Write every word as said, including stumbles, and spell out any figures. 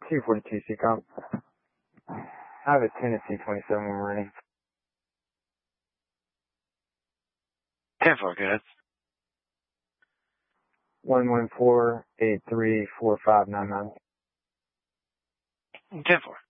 two forty-two C comp. I have a Tennessee twenty-seven we're running. ten four, good. one one four eight three four five nine nine. ten four.